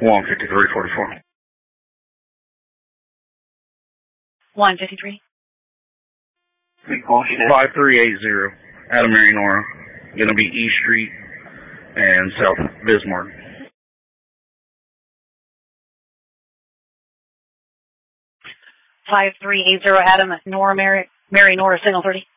15344. 153. 5380, Adam Mary Nora. Going to be East Street and South Bismarck. 5380 Adam Nora Mary Nora, signal 30.